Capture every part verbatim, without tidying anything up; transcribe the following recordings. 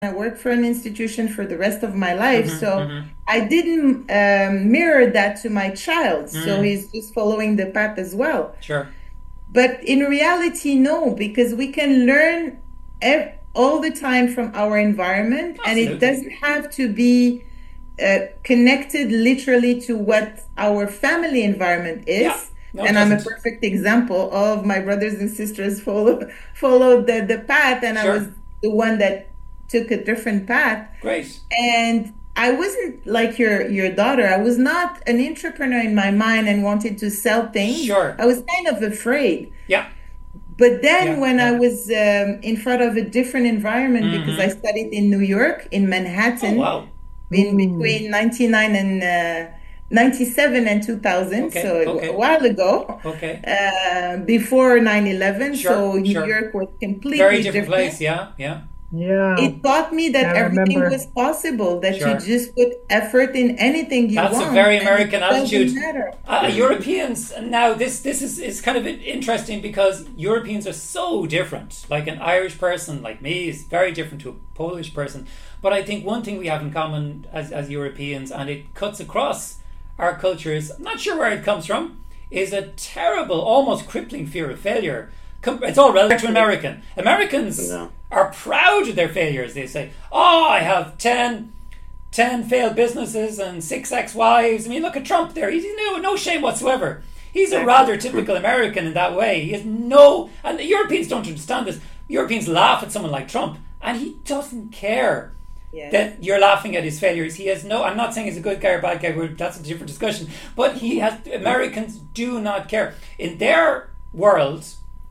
I worked for an institution for the rest of my life. Mm-hmm, So mm-hmm. I didn't um, mirror that to my child. So Mm, he's just following the path as well. sure. But in reality, no, because we can learn ev- all the time from our environment, and it Absolutely. doesn't have to be uh, connected literally to what our family environment Yeah. is. No, it And I'm a doesn't. perfect example of my brothers and sisters follow followed the, the path, and I was Sure. the one that took a different path. Great. And I wasn't like your your daughter. I was not an entrepreneur in my mind and wanted to sell things. Sure. I was kind of afraid. Yeah. But then Yeah. when I Yeah. was um, in front of a different environment, because I Mm-hmm. studied in New York, in Oh, Manhattan, wow. in Mm. between ninety-nine and uh, ninety-seven and two thousand, Okay. so a Okay. while ago, Okay. uh, before nine eleven. Sure. So New Sure. York was Very completely different different. place. Yeah. Yeah. Yeah, It taught me that I everything remember. was possible, that you Sure. just put effort in anything you That's a want, very and it American attitude. doesn't matter. Uh, Europeans now this this is, is kind of interesting because Europeans are so different. Like an Irish person like me is very different to a Polish person. But I think one thing we have in common as, as Europeans, and it cuts across our cultures, I'm not sure where it comes from, is a terrible, almost crippling fear of failure. Com- It's all relative to American. Americans Yeah. are proud of their failures. They say, "Oh, I have ten." ten failed businesses and six ex-wives. I mean, look at Trump there. He's no, no shame whatsoever. He's a rather typical American in that way. He has no... And the Europeans don't understand this. Europeans laugh at someone like Trump, and he doesn't care Yes. that you're laughing at his failures. He has no... I'm not saying he's a good guy or bad guy. That's a different discussion. But he has... Americans do not care. In their world,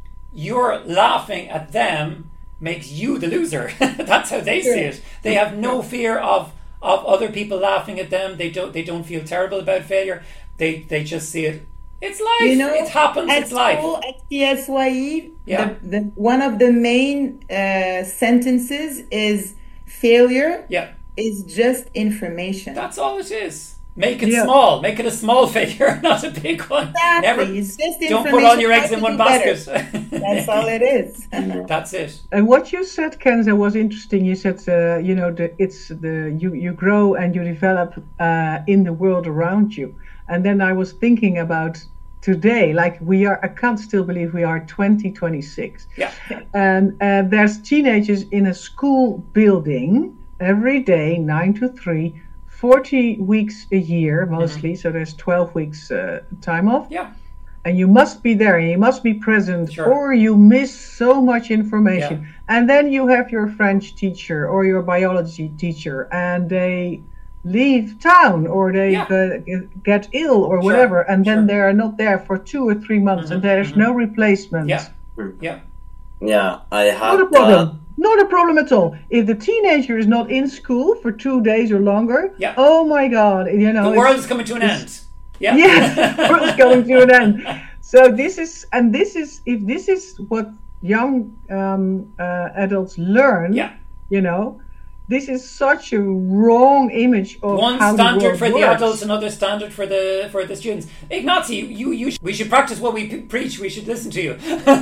you're laughing at them makes you the loser. That's how they see Sure. it. They have no fear of of other people laughing at them. They don't they don't feel terrible about failure. They they just see it. It's You life. It know, happens. at It's life. school, at C S Y E, Yeah. the, the one of the main uh, sentences is failure Yeah. is just information. That's all it is. Make it Yeah. small. Make it a small failure, not a big one. Never. Exactly. It's just Don't put all information your how eggs to in one do better. basket. That's all it is. That's it. And what you said, Kenza, was interesting. You said, uh, you know, the, it's the you you grow and you develop uh, in the world around you. And then I was thinking about today, like we are. I can't still believe we are twenty twenty-six, Yeah. and uh, there's teenagers in a school building every day, nine to three, forty weeks a year mostly. So there's twelve weeks uh, time off. Yeah. And you must be there and you must be present, Sure. or you miss so much information. Yeah. And then you have your French teacher or your biology teacher, and they leave town or they Yeah. uh, get ill or Sure, whatever, and then sure. they are not there for two or three months, and there's no replacement. Yeah. Yeah. Yeah, I had Not a that. problem. Not a problem at all. If the teenager is not in school for two days or longer, Yeah. oh my God, you know, The it's- world is coming to an end. Yeah. yeah, the world's going to an end. So this is, and this is, if this is what young um, uh, adults learn, Yeah. you know, this is such a wrong image of One how the standard world for the works. adults, another standard for the for the students. Ignacy, you you we should practice what we p- preach. We should listen to you.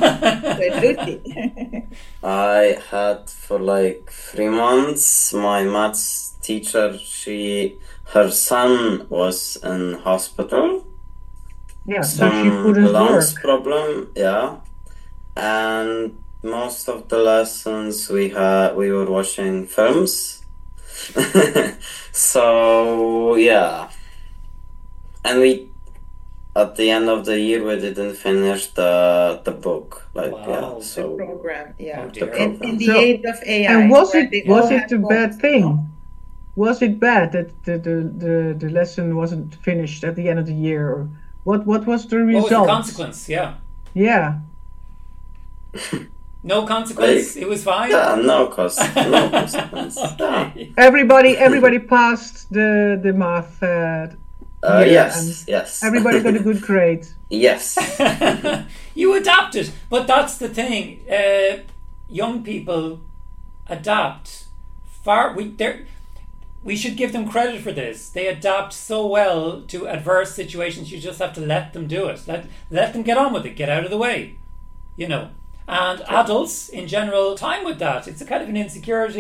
Absolutely. I had for like three months. My maths teacher, she, her son was in hospital. Yeah, so she Some couldn't lungs work. problem, yeah. And most of the lessons we had, we were watching films. So yeah, and we at the end of the year we didn't finish the the book. Like Wow. yeah, The so program, yeah. Oh, dear. the In, in program. the So, age of A I, and was where it they was all it have a bad phones thing? now. Was it bad that the, the, the, the lesson wasn't finished at the end of the year? Or what what was the What was the result? consequence? Yeah. Yeah. No consequence. Like, It was fine. yeah, no cost, no consequence. Yeah. Okay. Everybody everybody passed the the math uh, Uh, year, yes, and yes. everybody got a good grade. Yes. You adapted, but that's the thing. Uh, young people adapt far. We they we should give them credit for this. They adapt so well to adverse situations. You just have to let them do it. Let let them get on with it. Get out of the way. You know. And adults in general, time with that. It's a kind of an insecurity.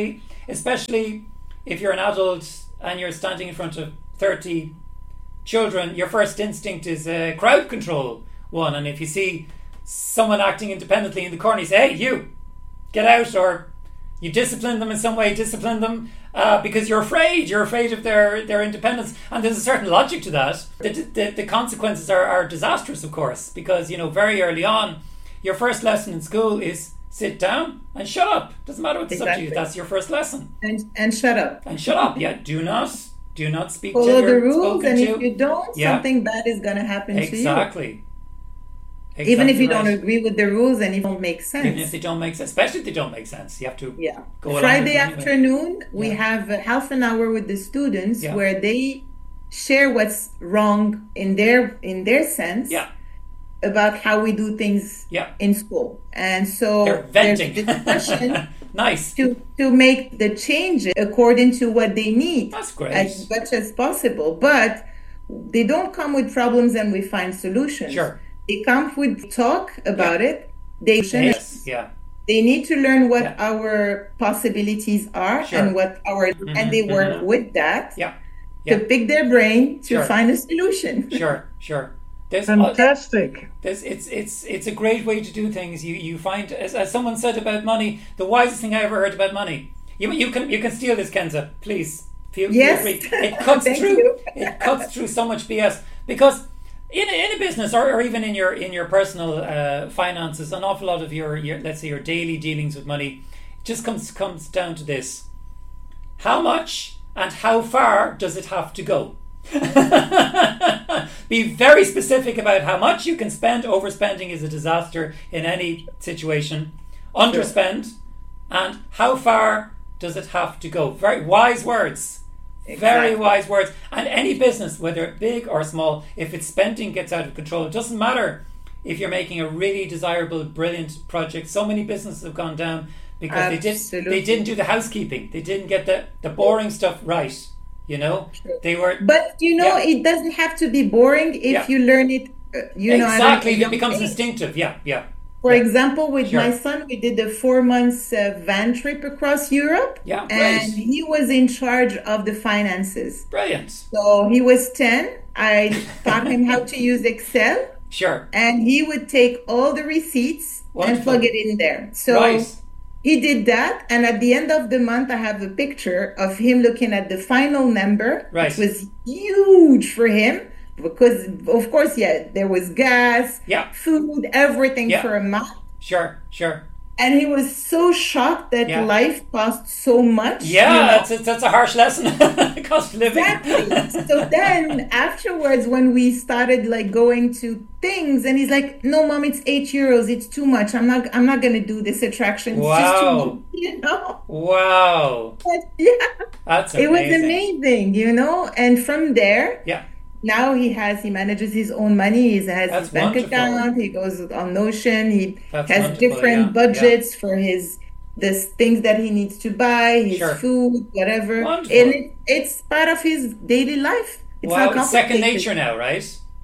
especially if you're an adult and you're standing in front of thirty children, your first instinct is uh, crowd control one. And if you see someone acting independently in the corner, you say, hey, you, get out, or you discipline them in some way, discipline them uh, because you're afraid. You're afraid of their, their independence. And there's a certain logic to that. The, the, the consequences are, are disastrous, of course, because, you know, very early on, your first lesson in school is sit down and shut up. Doesn't matter what the Exactly. subject is, that's your first lesson. And and shut up. And shut up, yeah. Do not, do not speak Follow till the you're rules, spoken and to. if you don't, Yeah. something bad is going to happen to you. Exactly. Even if Exactly you don't right. agree with the rules and it don't make sense. Even if they don't make sense, especially if they don't make sense, you have to Yeah. go along Friday with it anyway. afternoon, we Yeah. have a half an hour with the students Yeah. where they share what's wrong in their in their sense Yeah, about how we do things yeah. in school. And so They're there's venting. discussion Nice. to to make the changes according to what they need That's great. as much as possible. But they don't come with problems and we find solutions. Sure. They come with talk about it. They Yes. Yeah. they need to learn what Yeah. our possibilities are Sure. and what our and they work mhm. with that Yeah. to Yeah. pick their brain to Sure. find a solution. Sure. Sure. There's, Fantastic. there's it's it's it's a great way to do things. You you find, as, as someone said about money, the wisest thing I ever heard about money. You you can you can steal this, Kenza. Please feel, Yes. feel free. It cuts Thank through. you. It cuts through so much B S because. In a, in a business, or, or even in your in your personal uh, finances, an awful lot of your, your let's say your daily dealings with money just comes comes down to this: how much and how far does it have to go? Be very specific about how much you can spend. Overspending is a disaster in any situation. Underspend, and how far does it have to go? Very wise words. Very Exactly. wise words. And any business, whether big or small, if its spending gets out of control, it doesn't matter if you're making a really desirable, brilliant project. So many businesses have gone down because they did Absolutely. they didn't do the housekeeping. They didn't get the, the boring stuff right. You know, they were But you know, Yeah. it doesn't have to be boring if Yeah. you learn it. Uh, you know, at a- exactly. at a It young becomes age. instinctive. Yeah, yeah. For Yeah. example, with Sure. my son, we did a four months uh, van trip across Europe, Yeah, and great. he was in charge of the finances. Brilliant. So he was ten. I taught him how to use Excel, Sure. and he would take all the receipts Wonderful. and plug it in there. So Right. he did that, and at the end of the month, I have a picture of him looking at the final number, Right. which was huge for him because, of course, yeah, there was gas, Yeah. food, everything Yeah. for a month. Sure. Sure. And he was so shocked that Yeah. life costs so much. Yeah, you know? that's that's a harsh lesson. Cost of living. Exactly. So then afterwards, when we started like going to things, and he's like, "No, mom, it's eight euros. It's too much. I'm not. I'm not gonna do this attraction. It's just too Wow. much." You know. Wow. But yeah, That's it was amazing. amazing. You know. And from there, Yeah. now he has he manages his own money. He has That's his bank wonderful. account. He goes on Notion. He That's has wonderful, different yeah, budgets for his the things that he needs to buy, his Sure. food, whatever. Wonderful. And it, it's part of his daily life. It's Wow, not it's second complicated. nature now, right?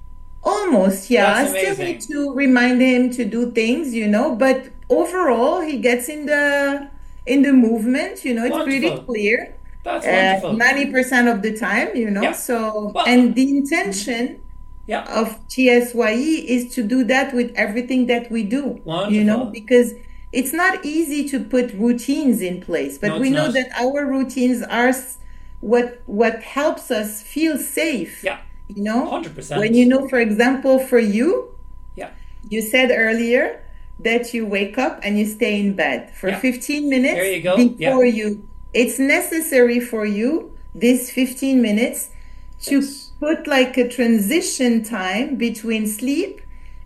Almost, yeah. That's I still amazing. need to remind him to do things, you know. But overall, he gets in the in the movement. You know, it's pretty Wonderful. clear. That's Uh, wonderful. Ninety percent of the time, you know. Yeah. So, Well- and the intention Yeah. of T S Y E is to do that with everything that we do. You know, Wonderful. because it's not easy to put routines in place, but No, we it's know not. that our routines are s- what what helps us feel safe. Yeah. You know, one hundred percent. when you know, for example, for you, Yeah. you said earlier that you wake up and you stay in bed for Yeah. fifteen minutes There you go. before you. It's necessary for you, this fifteen minutes, to Yes. put like a transition time between sleep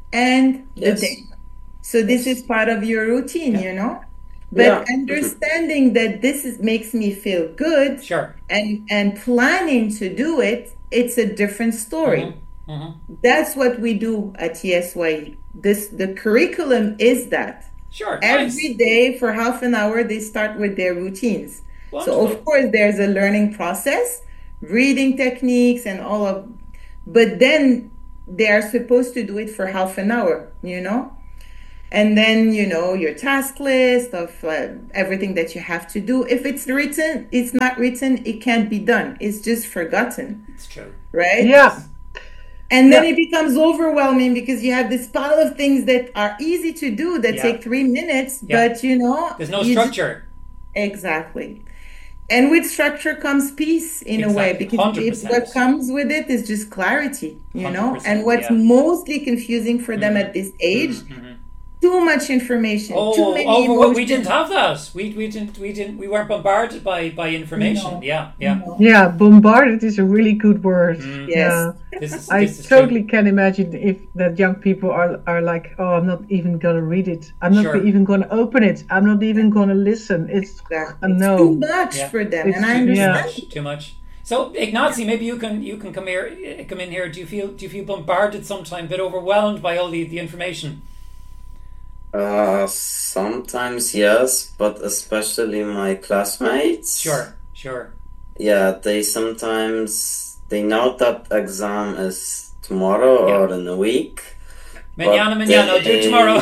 and the Yes. day. So this is part of your routine, Yeah. you know? But Yeah. understanding that this is, makes me feel good Sure. and, and planning to do it, it's a different story. Mhm. That's what we do at T S Y E. This the curriculum is that. Sure. Every nice. day for half an hour they start with their routines. So Wonderful. of course there's a learning process, reading techniques and all of but then they are supposed to do it for half an hour, you know? And then, you know, your task list of uh, everything that you have to do. If it's written, it's not written, it can't be done. It's just forgotten, It's true. right? Yeah. And then Yeah. it becomes overwhelming because you have this pile of things that are easy to do that Yeah. take three minutes, Yeah. but you know, There's no you just- structure. exactly. And with structure comes peace in a way, Exactly. because one hundred it, percent. what comes with it is just clarity, you know? one hundred percent, And what's yeah. mostly confusing for them at this age, Mhm. too much information, too Oh, many over what we emotions. didn't have that. We we didn't we didn't we weren't bombarded by by information. No. Yeah, yeah. No. Yeah, bombarded is a really good word. Mm. Yes. Yeah. This is I this is totally true. can imagine if that young people are are like, oh, I'm not even gonna read it. I'm not Sure. even gonna open it. I'm not even gonna listen. It's Exactly. a It's no. too much Yeah. for them, It's and I too- Too yeah. understand. much. Too much. So Ignazi, maybe you can you can come here uh, come in here. Do you feel do you feel bombarded sometime, a bit overwhelmed by all the, the information? Uh, sometimes yes, but especially my classmates. Sure, sure. Yeah, they sometimes they know that exam is tomorrow Yeah. or in a week. Manana, But manana, I'll do it they- tomorrow.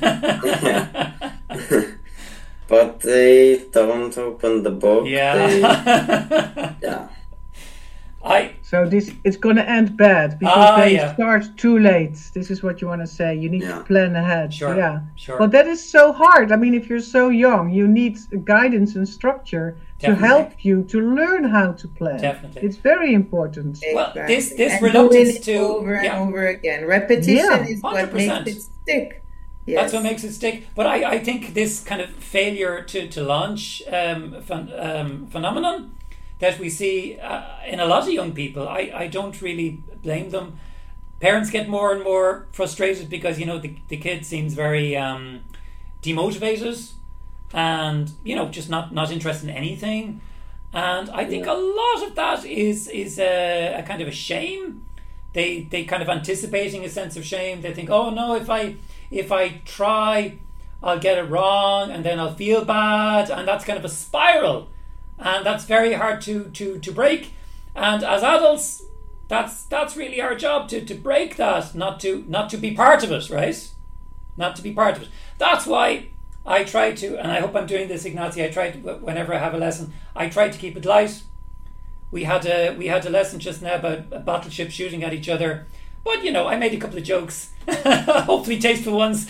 But they don't open the book. They, yeah. yeah. I So this it's gonna end bad because Ah, they yeah. start too late. This is what you want to say. You need Yeah. to plan ahead. Sure, Yeah. sure. But that is so hard. I mean, if you're so young, you need guidance and structure to Definitely. help you to learn how to plan. Definitely. It's very important. Well, this- this And reluctance doing it to- over and yeah. over again. Repetition Yeah. is one hundred what percent. makes it stick. Yes. That's what makes it stick. But I, I think this kind of failure to, to launch um, phen- um, phenomenon that we see uh, in a lot of young people, I, I don't really blame them. Parents get more and more frustrated because, you know, the, the kid seems very um, demotivated and, you know, just not, not interested in anything. And I think a lot of that is is a, a kind of a shame. They they kind of anticipating a sense of shame. They think, oh no, if I if I try, I'll get it wrong, and then I'll feel bad, and that's kind of a spiral, and that's very hard to to to break. And as adults, that's that's really our job to to break that, not to not to be part of it, right? Not to be part of it. That's why I try to, and I hope I'm doing this, Ignazi. I try to, whenever I have a lesson, I try to keep it light. We had a we had a lesson just now about battleships shooting at each other, but you know, I made a couple of jokes, hopefully tasteful ones.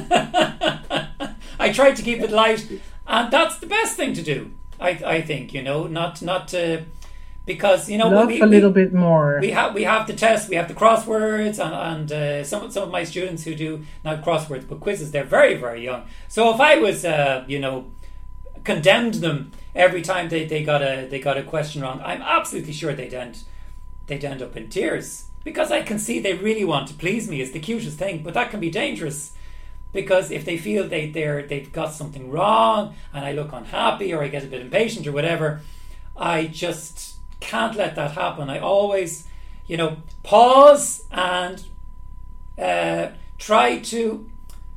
I tried to keep it light, and that's the best thing to do. I I think, you know, not not to, because you know Laugh we, a we- little bit more. we have we have the test, we have the crosswords, and, and uh, some some of my students who do not crosswords but quizzes, they're very very young. So if I was uh, you know condemned them every time they, they got a they got a question wrong, I'm absolutely sure they'd end they'd end up in tears, because I can see they really want to please me. It's the cutest thing, but that can be dangerous. Because if they feel they they're they've got something wrong and I look unhappy or I get a bit impatient or whatever, I just can't let that happen. I always, you know, pause and uh, try to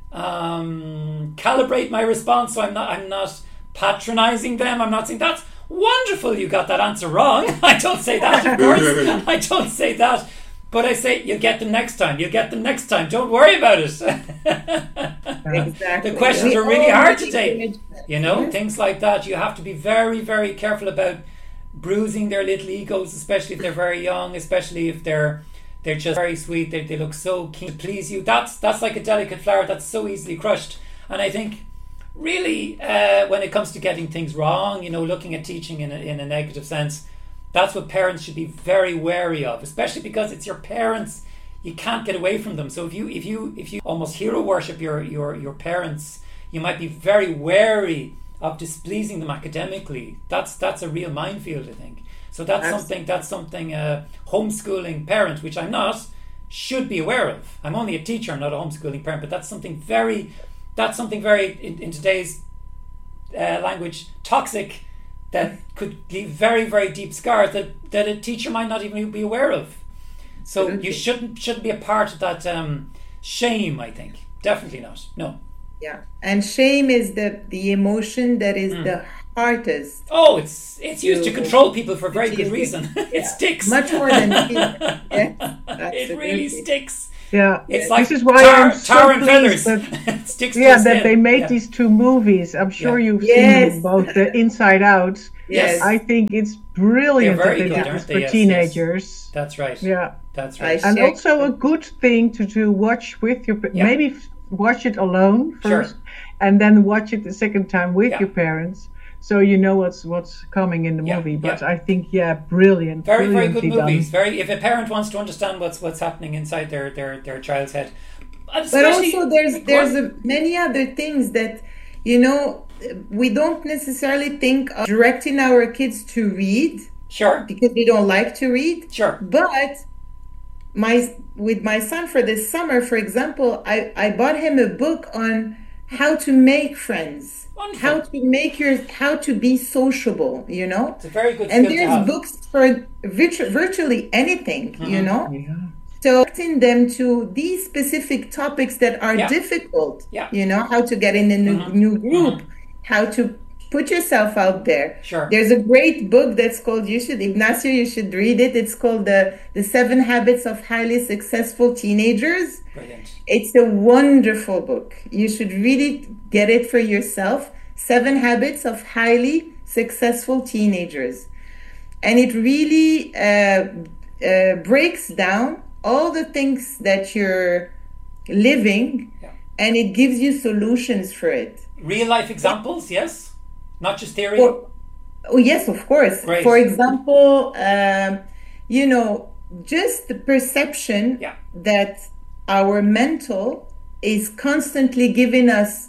um, calibrate my response. So I'm not I'm not patronizing them. I'm not saying that's wonderful, you got that answer wrong. I don't say that, of course. I don't say that. But I say, you'll get them next time. You'll get them next time. Don't worry about it. Exactly. The questions We are really all hard to make take. image- You know, Yes. things like that. You have to be very, very careful about bruising their little egos, especially if they're very young, especially if they're they're just very sweet. They, they look so keen to please you. That's that's like a delicate flower that's so easily crushed. And I think, really, uh, when it comes to getting things wrong, you know, looking at teaching in a, in a negative sense, that's what parents should be very wary of, especially because it's your parents. You can't get away from them. So if you if you if you almost hero worship your your your parents, you might be very wary of displeasing them academically. That's that's a real minefield, I think. So that's Absolutely. something that's something a homeschooling parent, which I'm not, should be aware of. I'm only a teacher, I'm not a homeschooling parent, but that's something very that's something very in, in today's uh, language toxic, that could leave very very deep scars that that a teacher might not even be aware of. So Absolutely. you shouldn't shouldn't be a part of that um, shame, I think. Definitely not. No. Yeah. And shame is the the emotion that is Mm. the hardest, Oh, it's it's used to You- control people for very good you- reason. It yeah. sticks. much more than fear. Yes, It really absolutely. sticks. Yeah, It's like this is why tar, I'm so tar and pleased feathers. that, It sticks to yeah, the that skin. they made Yeah. these two movies. I'm sure Yeah. you've Yes. seen both the Inside Out. Yes. I think it's brilliant They're very that they good, did aren't this they? for Yes, teenagers. That's right. Yeah, That's I right. and share- also a good thing to do watch with your pa- Yeah. maybe f- watch it alone Sure. first, and then watch it the second time with Yeah. your parents, so you know what's what's coming in the Yeah, movie. But yeah. I think yeah, brilliant, Very, very good brilliantly movies. done. Very. If a parent wants to understand what's what's happening inside their their, their child's head, But especially- also there's Go there's on. a, many other things that, you know, we don't necessarily think of directing our kids to read Sure. because they don't like to read. Sure. But my with my son for this summer, for example, I, I bought him a book on how to make friends, Wonderful. how to make your how to be sociable, you know. It's a very good And skill to there's have. books for virtu- virtually anything, Mm-hmm. you know. Yeah. So connecting them to these specific topics that are Yeah. difficult, Yeah. you know, how to get in a new, Mhm. new group, how to put yourself out there. Sure. There's a great book that's called, you should, Ignacio, you should read it. It's called the, the Seven Habits of Highly Successful Teenagers. Brilliant. It's a wonderful book. You should really get it for yourself. Seven Habits of Highly Successful Teenagers. And it really uh, uh, breaks down all the things that you're living, Yeah. and it gives you solutions for it. Real life examples, yes, not just theory. For, oh, yes, of course. Great. For example, um, you know, just the perception Yeah. that our mental is constantly giving us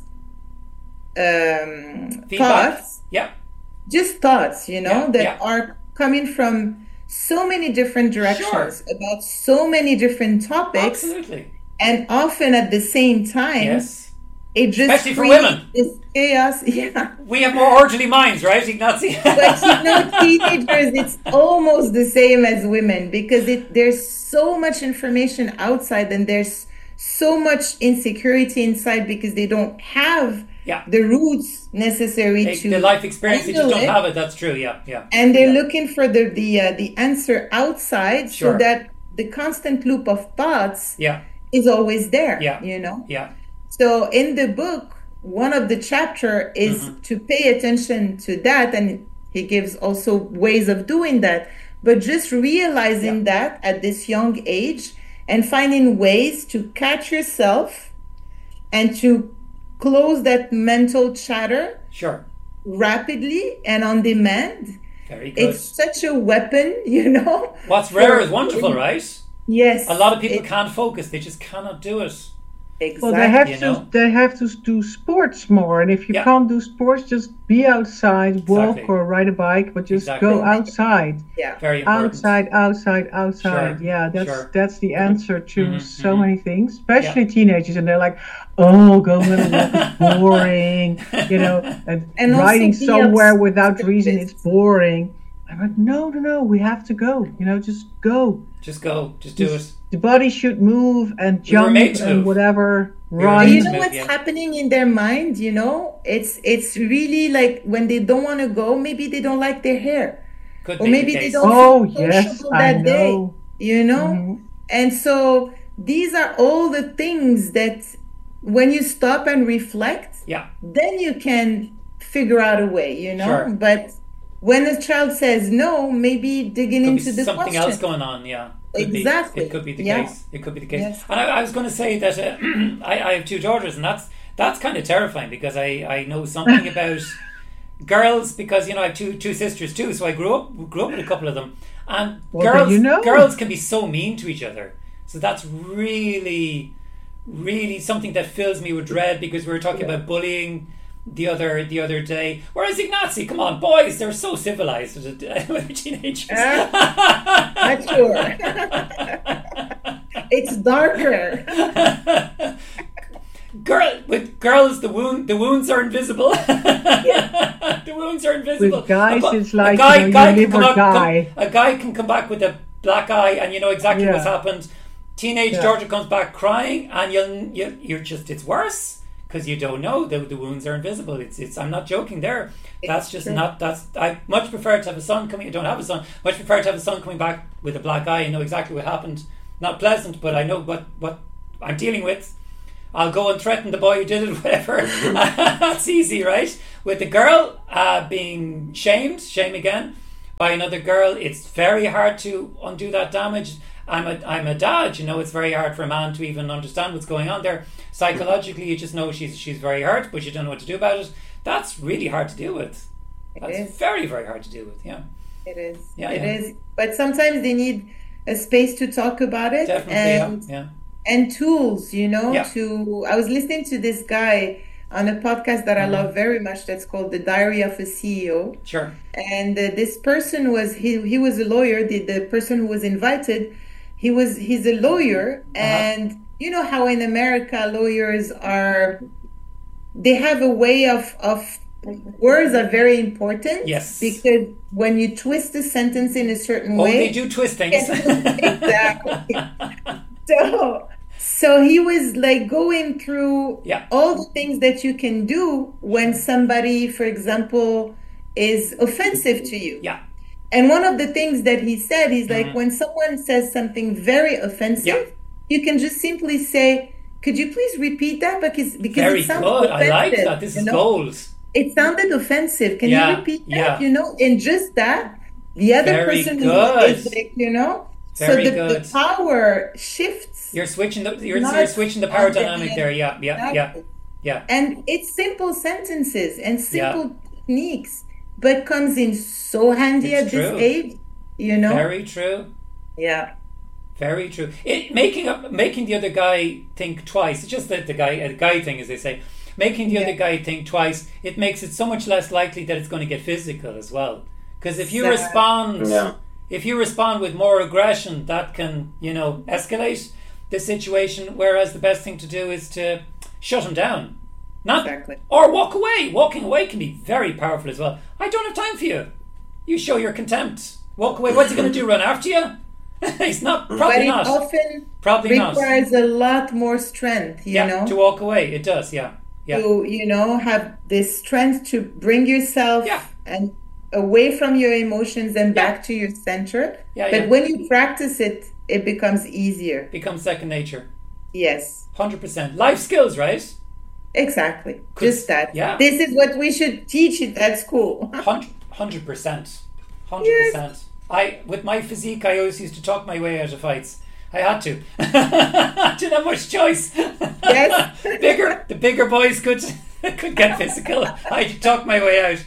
um, Feedback. thoughts, Yeah. just thoughts, you know, Yeah, that yeah. are coming from so many different directions about so many different topics, Absolutely. and often at the same time, Yes. it just Especially for creates women. this chaos. Yeah. We have more orderly minds, right, Ignazi? But you know, teenagers, it's almost the same as women because it there's so much information outside and there's so much insecurity inside because they don't have Yeah. the roots necessary They- to the life experience, you just handle don't it. have it. That's true. Yeah, yeah. And they're Yeah. looking for the the uh, the answer outside, Sure. so that the constant loop of thoughts Yeah, is always there. Yeah. You know. yeah, So in the book, one of the chapter is Mm-hmm. to pay attention to that, and he gives also ways of doing that. But just realizing that at this young age and finding ways to catch yourself and to close that mental chatter sure. rapidly and on demand. Very good. It's such a weapon, you know. What's rare for- is wonderful, right? Yes. A lot of people it- can't focus; they just cannot do it. Exactly. Well, they have You to know? they have to do sports more, and if you Yeah. can't do sports, just be outside, walk Exactly. or ride a bike, but just Exactly. go outside, Yeah. Very important. outside, outside, outside. Sure, Yeah, that's sure. that's the answer to Mhm, so mhm. many things, especially teenagers, and they're like, "Oh, going on a walk is boring," you know, and, And also riding be somewhere obs- without reason it's boring. I'm like, no, no, no, we have to go. You know, just go. Just go. Just do it. The body should move and We were jump made to and move. whatever. were Run. made You to know move, what's yeah. happening in their mind, you know? It's it's really like when they don't want to go, maybe they don't like their hair. Could Or be maybe the they case. don't Oh, feel yes, sociable I that day. know. You know? Mhm. And so these are all the things that when you stop and reflect, Yeah, then you can figure out a way, you know? Sure. But when a child says no, maybe digging could into be the something question. else going on. Yeah, could Exactly. Be. It could be the Yeah. case. It could be the case. Yes. And I, I was going to say that uh, I, I have two daughters, and that's that's kind of terrifying because I, I know something about girls because you know I have two two sisters too. So I grew up grew up with a couple of them, and Well, then girls you know. girls can be so mean to each other. So that's really really something that fills me with dread because we were talking about bullying the other the other day. Whereas Ignazi, come on, boys, they're so civilized with the teenagers. Not sure. It's darker. Girl, with girls, the wound, the wounds are invisible. The wounds are invisible. With guys, bu- it's like, guy, you know, you guy can live come or up- come- die. a guy can come back with a black eye, and you know exactly Yeah. what's happened. Teenage Yeah. daughter comes back crying, and you'll, you, you're just it's worse because you don't know the the wounds are invisible. It's it's. I'm not joking there. That's just true. not. That's. I much prefer to have a son coming. I don't have a son. Much prefer to have a son coming back with a black eye and know exactly what happened. Not pleasant, but I know what what I'm dealing with. I'll go and threaten the boy who did it, whatever. That's easy, right? With the girl uh, being shamed, shame again, by another girl, it's very hard to undo that damage. I'm a, I'm a dad, you know, it's very hard for a man to even understand what's going on there. Psychologically, you just know she's she's very hurt, but you don't know what to do about it. That's really hard to deal with. That's It is. very, very hard to deal with, yeah. It is. Yeah, It yeah. is. But sometimes they need a space to talk about it Definitely, and yeah, yeah. and tools, you know, Yeah. to I was listening to this guy on a podcast that I Mhm. love very much that's called The Diary of a C E O. Sure. And uh, this person was he he was a lawyer, the the person who was invited, he was he's a lawyer and you know how in America lawyers are they have a way of of words are very important. Yes. Because when you twist a sentence in a certain Oh, way, they do twist things. exactly. So, so he was like going through Yeah. all the things that you can do when somebody, for example, is offensive to you. Yeah. And one of the things that he said is like Mhm. when someone says something very offensive, Yeah. you can just simply say, "Could you please repeat that?" Because because Very it sounds good. I like offensive, that. This you is know? gold. It sounded offensive. Can Yeah, you repeat that? yeah. You know, and just that, the other Very person good. is like, you know, Very so the, good. the power shifts. You're switching the you're, Not you're switching the power on the dynamic end. there. Yeah, yeah, yeah, Exactly. yeah. And it's simple sentences and simple techniques, but comes in so handy It's at this true. age, you know? Very true. Yeah. Very true. It, making up, making the other guy think twice. It's just that the guy, a guy thing, as they say. Making the Yeah. other guy think twice. It makes it so much less likely that it's going to get physical as well. Because if you Exactly. respond, Yeah. if you respond with more aggression, that can, you know, escalate the situation. Whereas the best thing to do is to shut him down, not Exactly. or walk away. Walking away can be very powerful as well. I don't have time for you. You show your contempt. Walk away. What's he going to do? Run after you? He's not. But Probably it not. often Probably not. requires a lot more strength, you Yeah, know? to walk away. It does. Yeah, yeah, To, you know, have this strength to bring yourself Yeah. and away from your emotions and Yeah. back to your center. Yeah, But yeah. when you practice it, it becomes easier. Becomes second nature. Yes, Hundred percent. Life skills, right? exactly. Could- Just that. yeah. This is what we should teach it at school. Hundred percent. Hundred percent. I, with my physique, I always used to talk my way out of fights. I had to. I didn't have much choice. Yes. bigger, the bigger boys could could get physical. I had to talk my way out.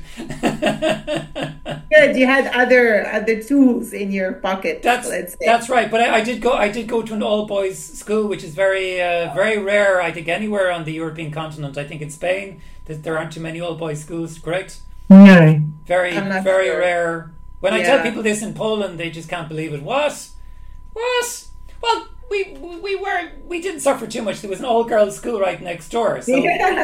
Good. You had other other tools in your pocket. That's let's say. that's right. But I, I did go. I did go to an all boys school, which is very uh, very rare. I think anywhere on the European continent. I think in Spain that there aren't too many all boys schools. Correct? No. Very I'm not very sure. rare. When I tell Yeah. people this in Poland, they just can't believe it. What? What? Well, we we were we didn't suffer too much. There was an all girls school right next door, so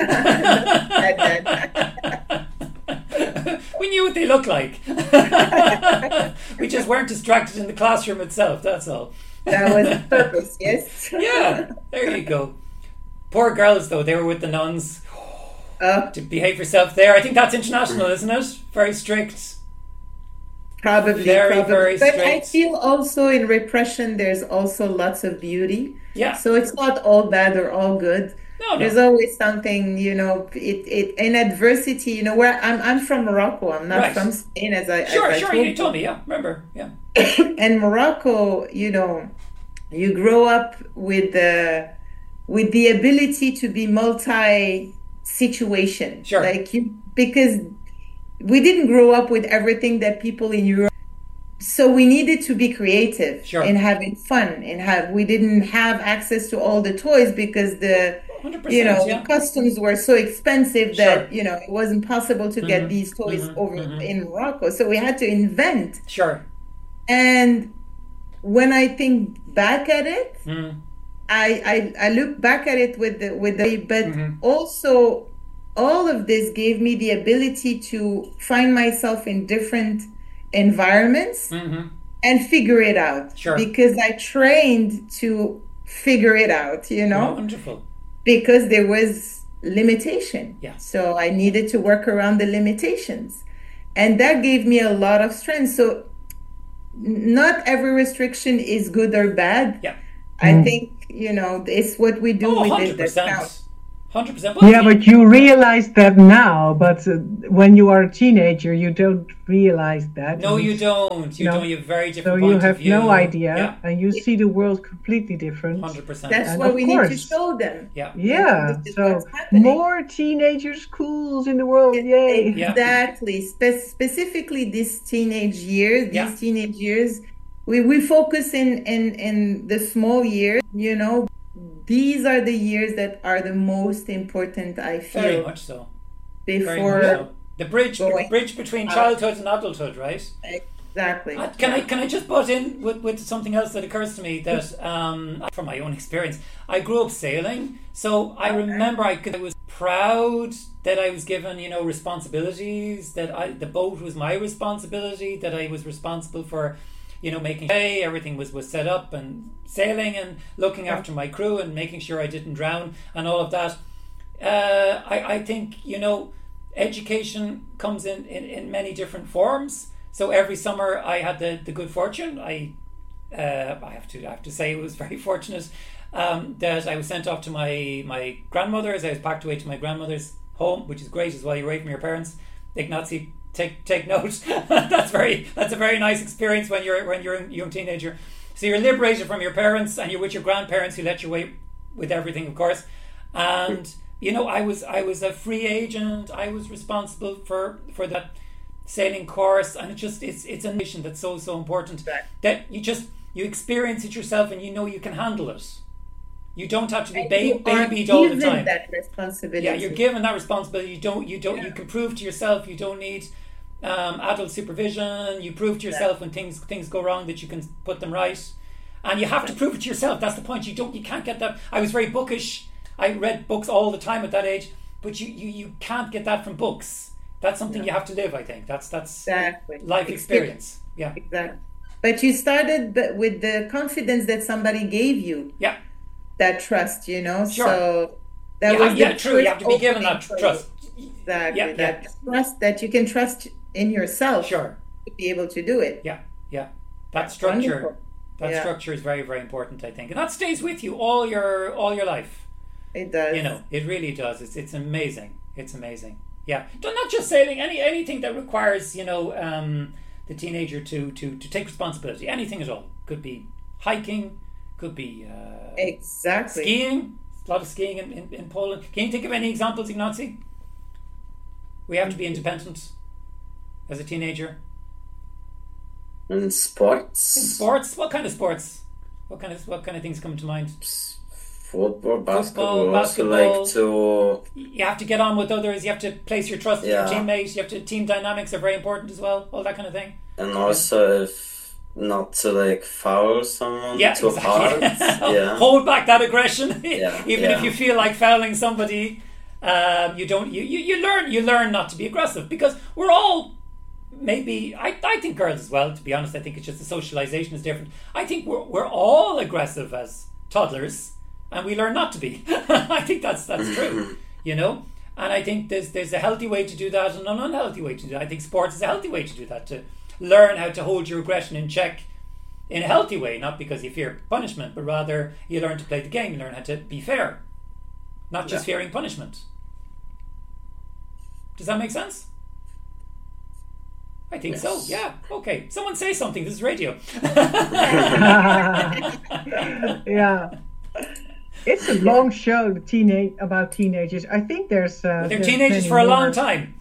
we knew what they looked like. We just weren't distracted in the classroom itself. That's all. That was the purpose. Yes. Yeah, there you go. Poor girls, though, they were with the nuns. Uh, To behave yourself there. I think that's international, isn't it? Very strict. probably. Very, probably. very but I strict. feel also in repression, there's also lots of beauty. Yeah. So it's not all bad or all good. No, There's no. always something, you know, it, it in adversity, you know, where I'm I'm from Morocco. I'm not Right. from Spain as I Sure, as I sure. told You told me. Yeah, remember. Yeah. And Morocco, you know, you grow up with the with the ability to be multi situation. Sure. Like you because we didn't grow up with everything that people in Europe, so we needed to be creative Sure. and having fun and have we didn't have access to all the toys because the one hundred percent. you know yeah. the customs were so expensive that Sure. you know it wasn't possible to get Mhm, these toys mhm, over mhm. in Morocco, so we had to invent. Sure. And when I think back at it, Mm. I, I I look back at it with the with the but Mhm. also all of this gave me the ability to find myself in different environments hmm and figure it out. Sure. Because I trained to figure it out, you know, Wonderful. because there was limitation. Yeah. So I needed to work around the limitations. And that gave me a lot of strength. So n- not every restriction is good or bad. Yeah. I think, you know, it's what we do Oh, with it hundred that percent, counts. hundred percent. Yeah, but you realize that now. But uh, when you are a teenager, you don't realize that. no, And you it's- don't. You No. don't. You have very So different you point have of view. no idea, Yeah, and you see the world completely different. hundred percent. That's And why of we need to course. show them. Yeah, Yeah, This is so what's happening. more teenager schools in the world, yay! Yeah. Exactly. Spe- specifically this teenage years, these Yeah. teenage years, we, we focus in, in, in the small years, you know. These are the years that are the most important, I very feel, much so. Very before much so. The bridge, the going bridge between out. childhood and adulthood, right? exactly. Uh, Can I can I just butt in with, with something else that occurs to me that um, from my own experience, I grew up sailing, so I remember I, could, I was proud that I was given, you know, responsibilities, that I the boat was my responsibility, that I was responsible for, you know, making sure everything was, was set up and sailing and looking after my crew and making sure I didn't drown and all of that. Uh, I, I think, you know, education comes in, in, in many different forms. So every summer I had the, the good fortune. I uh, I have to I have to say I was very fortunate um, that I was sent off to my my grandmother's. I was packed away to my grandmother's home, which is great as well. You're away from your parents. Ignazi, take take note. that's very that's a very nice experience when you're when you're a young teenager. So you're liberated from your parents and you're with your grandparents who let you away with everything, of course. And you know, I was I was a free agent. I was responsible for for that sailing course, and it just it's it's a mission that's so so important Right. that you just you experience it yourself and you know you can handle it. You don't have to be And ba- you are babied all the given time. that responsibility. Yeah, you're given that responsibility. You don't you don't Yeah. you can prove to yourself. You don't need um, adult supervision. You prove to yourself when things things go wrong that you can put them right, and you have to prove it to yourself. That's the point. You don't you can't get that. I was very bookish. I read books all the time at that age, but you you, you can't get that from books. That's something you have to live. I think that's that's Exactly. life experience. Yeah, Exactly. But you started b- with the confidence that somebody gave you, yeah, that trust, you know. Sure. So that yeah. was the yeah true. You first have to be given opening that for you. trust. Exactly. Yeah, that yeah. trust that you can trust in yourself Sure. to be able to do it. Yeah, yeah. That That's structure. wonderful. That Yeah. structure is very very important. I think, and that stays with you all your all your life. It does. You know, it really does. It's it's amazing. It's amazing. Yeah, Don't- not just sailing. Any anything that requires you know um, the teenager to, to to take responsibility. Anything at all. Could be hiking. Could be uh, Exactly. skiing. A lot of skiing in, in, in Poland. Can you think of any examples, Ignacy? We have to be independent as a teenager. In sports, In sports, what kind of sports? What kind of what kind of things come to mind? football, basketball. basketball. Also like to You have to get on with others. You have to place your trust in your Yeah. teammates. You have to team dynamics are very important as well. All that kind of thing. and also if not to like foul someone Yeah, too hard. exactly. Yeah. Hold back that aggression. Yeah, Even if yeah. you feel like fouling somebody, um, you don't. You, you, you learn. You learn not to be aggressive because we're all. Maybe I, I think girls as well. To be honest, I think it's just the socialization is different. I think we're we're all aggressive as toddlers, and we learn not to be. I think that's that's true. You know, and I think there's there's a healthy way to do that and an unhealthy way to do that. I think sports is a healthy way to do that, to learn how to hold your aggression in check in a healthy way, not because you fear punishment, but rather you learn to play the game. You learn how to be fair, not just Yeah. fearing punishment. Does that make sense? I think so. Yes. Yeah. Okay. Someone say something. This is radio. Yeah. It's a long show, the teenage about teenagers. I think there's. Uh, They're there's teenagers many for a long more. time.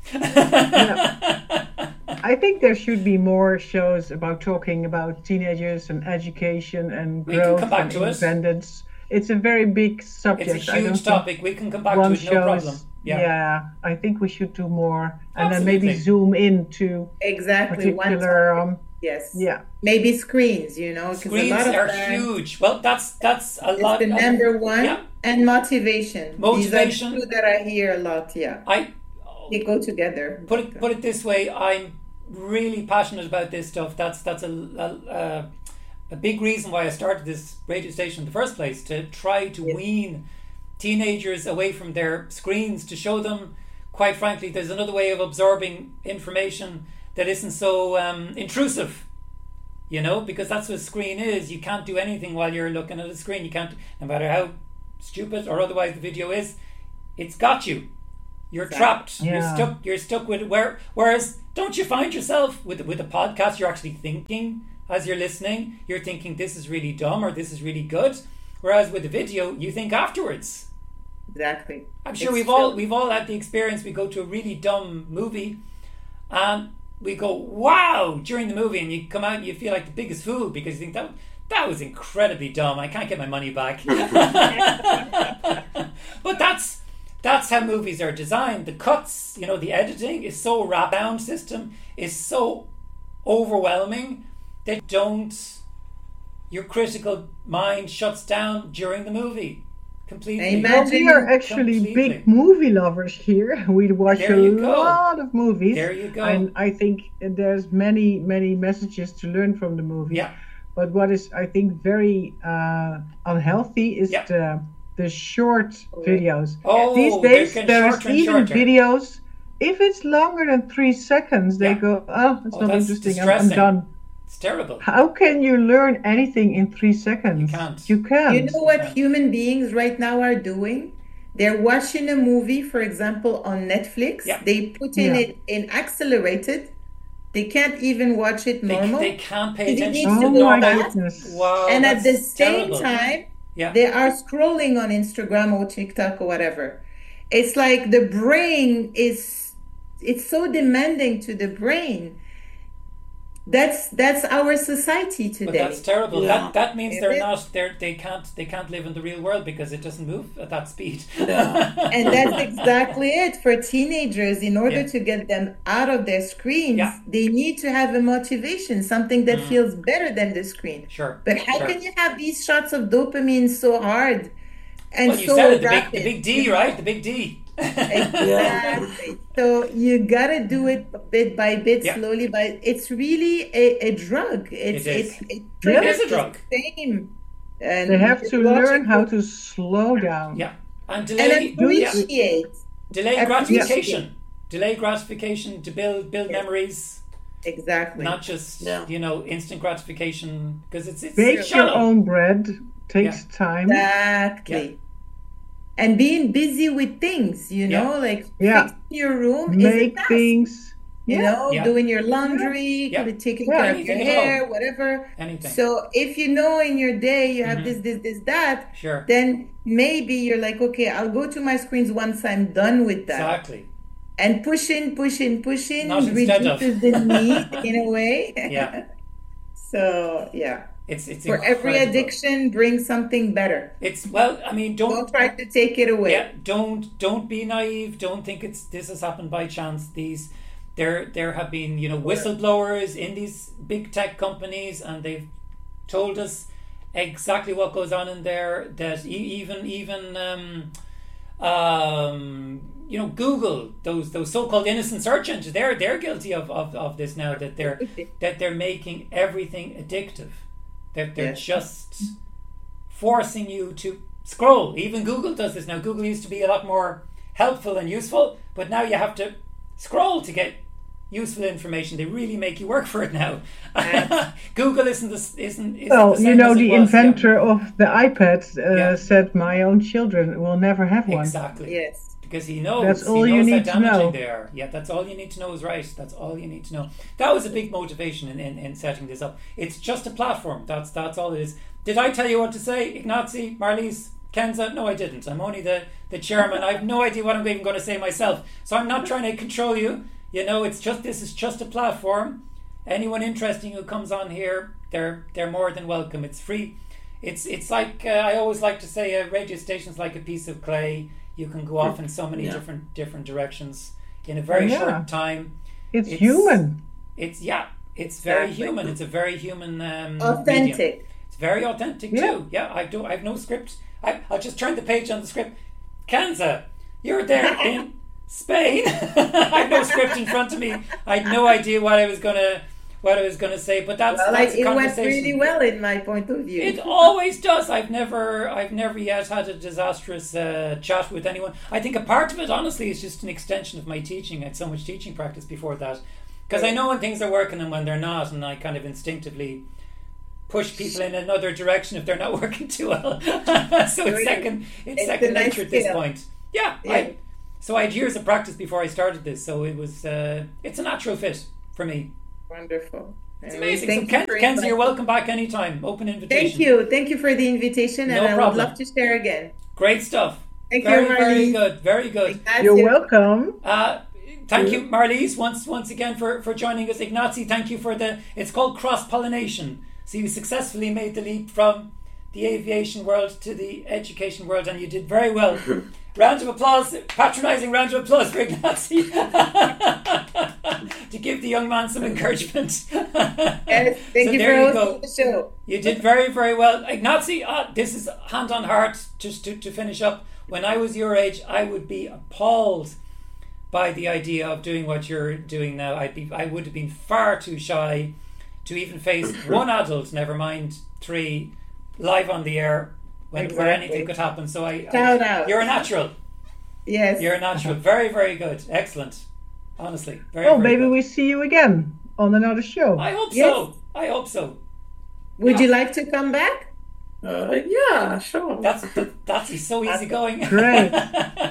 I think there should be more shows about talking about teenagers and education and We can growth come back and to it. independence. It's a very big subject. It's a I don't huge think topic. We can come back to one it. No show problem. is- Yeah. yeah, I think we should do more, and then maybe Absolutely. zoom into Exactly. One particular. topic. Um, Yes. yeah, Maybe screens, you know, 'cause Screens a lot of are that huge. Well, that's that's a is lot. the number one. Yeah. And motivation. Motivation. These are two that I hear a lot. Yeah. I They go together. put it put it this way. I'm really passionate about this stuff. That's that's a a, a, a big reason why I started this radio station in the first place, to try to Yes. wean teenagers away from their screens, to show them, quite frankly, there's another way of absorbing information that isn't so um, intrusive. you know, because that's what a screen is. You can't do anything while you're looking at a screen. You can't, no matter how stupid or otherwise the video is, it's got you. You're exactly. trapped. Yeah. You're stuck. You're stuck with it. Where, whereas, don't you find yourself with with a podcast? You're actually thinking as you're listening. You're thinking this is really dumb or this is really good. Whereas with the video, you think afterwards. Exactly. I'm sure it's we've true. all we've all had the experience. We go to a really dumb movie, and we go wow during the movie, and you come out and you feel like the biggest fool because you think that that was incredibly dumb. I can't get my money back. But that's. That's how movies are designed. The cuts, you know, the editing is so wrapped down system is so overwhelming that don't your critical mind shuts down during the movie completely. Well, we are actually completely. big movie lovers here. We watch a lot of movies. There you go. And I think there's many, many messages to learn from the movie. Yeah. But what is, I think, very uh, unhealthy is yeah. the the short videos. Oh, these days there's even shorter. videos. If it's longer than three seconds, they yeah. go, "Oh, it's oh, not that's interesting. I'm, I'm done." It's terrible. How can you learn anything in three seconds? You can't. You can't. You know what human beings right now are doing? They're watching a movie, for example, on Netflix. Yeah. They put in yeah. it in accelerated. They can't even watch it normal. They, they can't pay attention oh, to my normal. goodness. Wow, and at the same terrible. time, yeah. they are scrolling on Instagram or TikTok or whatever. It's like the brain is, it's so demanding to the brain. That's that's our society today. But that's terrible. Yeah. That that means It they're is. not they're they can't they can't live in the real world because it doesn't move at that speed. Yeah. And that's exactly it for teenagers. In order Yeah. to get them out of their screens, Yeah. they need to have a motivation, something that Mm. feels better than the screen. Sure. But how sure. can you have these shots of dopamine so hard and Well, you so said it, the big, rapid? the big D, right? The big D. Exactly. So you gotta do it bit by bit, Yeah. slowly. But it's really a, a drug. It's It is. it, it It is a triggers drug. the same. And They have to you watch learn it how to slow down. Yeah. And and delay yeah. appreciate. delay appreciate. gratification. Delay gratification to build build Yes. memories, Exactly. not just Yeah. you know instant gratification because it's it's Bake shallow. your own bread takes time. Exactly. And being busy with things, you know, Yeah. like Yeah. fixing your room is a Make task, things. you Yeah. know, Yeah. doing your laundry, Yeah. taking Yeah. care of your Anything at all. hair, whatever. Anything. So if you know in your day you have Mhm. this, this, this, that, Sure. then maybe you're like, okay, I'll go to my screens once I'm done with that. Exactly. And pushing, pushing, pushing Not instead of. reduces the need in a way. Yeah. So yeah. It's it's For every incredible. addiction, bring something better. It's well, I mean, don't Don't try to take it away. Yeah, don't don't be naive. Don't think it's this has happened by chance. These there there have been you know whistleblowers in these big tech companies, and they've told us exactly what goes on in there. That e- even even um, um, you know Google, those those so-called innocent search engines, they're they're guilty of, of, of this now. That they're that they're making everything addictive. That they're Yes. just forcing you to scroll. Even Google does this now. Google used to be a lot more helpful and useful, but now you have to scroll to get useful information. They really make you work for it now. Google isn't this isn't, isn't Well, the same you know, as it the was, inventor of the iPad uh, Yeah. said, "My own children will never have yeah. one." Exactly. Yes. Because he knows, That's all he you knows need how to damaging know. they are. Yeah, that's all you need to know is right. That's all you need to know. That was a big motivation in, in, in setting this up. It's just a platform. That's that's all it is. Did I tell you what to say, Ignazi, Marlies, Kenza? No, I didn't. I'm only the, the chairman. I have no idea what I'm even going to say myself. So I'm not trying to control you. You know, it's just this is just a platform. Anyone interesting who comes on here, they're they're more than welcome. It's free. It's it's like uh, I always like to say, a radio station's like a piece of clay. You can go off in so many Yeah. different different directions in a very Yeah. short time. It's, It's- human. It's yeah, it's very Exactly. human. It's a very human um, medium. Authentic. It's very authentic Yeah. too. Yeah, I do. I have no script. I, I'll just turn the page on the script. Kanza, you're there in Spain. I have no script in front of me. I had no idea what I was gonna what I was gonna say. But that's Well, that's like, a it went conversation. really well in my point of view. It always does. I've never, I've never yet had a disastrous uh, chat with anyone. I think a part of it, honestly, is just an extension of my teaching. I had so much teaching practice before that, Because I know when things are working and when they're not, and I kind of instinctively push people in another direction if they're not working too well. So it's second, it's, It's second a nice nature at this skill. point. Yeah, Yeah. I, so I had years of practice before I started this, so it was uh, it's a natural fit for me. Wonderful. It's Anyway, amazing. thank So you Ken, for Kenzie, you're inviting- welcome back anytime. Open invitation. Thank you. Thank you for the invitation, and No I problem. would love to share again. Great stuff. Thank very, you, very Marlene. good. Very good. Ignacio. You're welcome. Uh, thank you, Marlies, once once again for, for joining us. Ignazi, thank you for the. It's called cross pollination. So you successfully made the leap from the aviation world to the education world, and you did very well. Round of applause, patronising round of applause for Ignazi to give the young man some encouragement. Yes, thank So you there for you hosting go. the show. You did very, very well. Ignazi, uh, this is hand on heart, just to, to finish up. When I was your age, I would be appalled by the idea of doing what you're doing now. I'd be, I would have been far too shy to even face one adult, never mind three, live on the air when where Exactly. anything could happen. So I, Shout I out. you're a natural. Yes. You're a natural. Very, very good. Excellent. Honestly, very. Oh, very maybe good. we see you again on another show. I hope Yes. so. I hope so. Would Yeah. you like to come back? Uh, yeah, sure. That's that, that's he's so easygoing. Great.